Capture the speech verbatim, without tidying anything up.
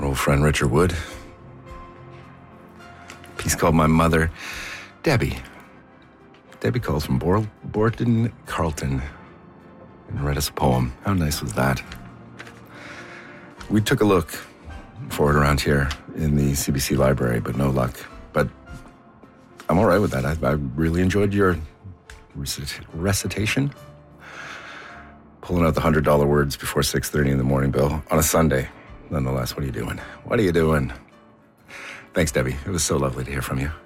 Our old friend Richard Wood. A piece called My Mother, Debbie. Debbie calls from Bor- Borden, Carlton, and read us a poem. How nice was that? We took a look for it around here in the C B C library, but no luck. But I'm all right with that. I, I really enjoyed your recit- recitation. Pulling out the one hundred dollar words before six thirty in the morning, Bill, on a Sunday. Nonetheless, what are you doing? What are you doing? Thanks, Debbie. It was so lovely to hear from you.